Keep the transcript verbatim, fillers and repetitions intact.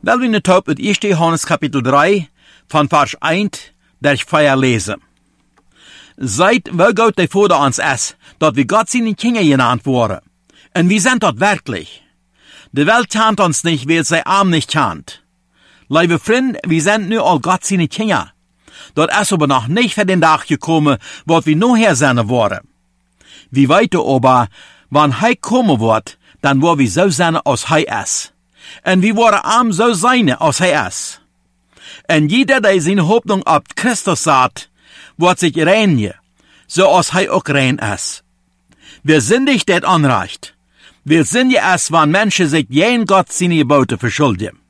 Wel we net op het eerste Johannes kapitel drei, van vers eins, der vier lesen. Seid, wo Gott der Vater uns ist, dat wir Gott seine Kinder genannt worden. Und wir sind dort wirklich. Die Welt kennt uns nicht, weil sie arm nicht kennt. Liebe Freunde, wir sind nu all Gott seine Kinder. Dort ist aber noch nicht für den Tag gekommen, wo wir nachher sein worden. Wir weiter aber, wann Hij kommen wird, dann wo wir so sein, als Hij ist. Und wir wollen arm so sein, als Hij ist. Und jeder, der seine Hoffnung auf Christus sagt, wird sich reinigen, so als Hij auch rein ist. Wir sind nicht das Anrecht. Wir sind ja erst, wenn Menschen sich jeden Gott seine Gebote verschuldigen.